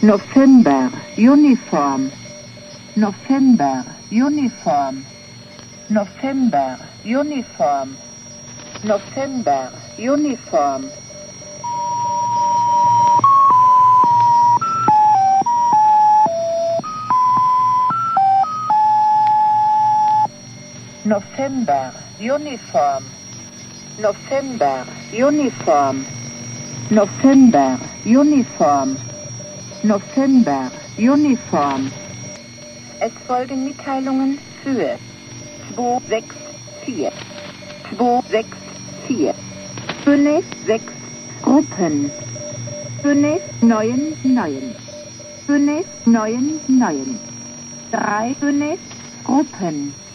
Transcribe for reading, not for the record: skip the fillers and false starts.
November, Uniform. November, Uniform. November, Uniform. November, Uniform. November, Uniform. November, Uniform. November, Uniform. November, Uniform. Es folgen Mitteilungen für 264. 264. 5, 6 Gruppen. 5, 9, 9. 5, 9, 9. 3, 5 Gruppen.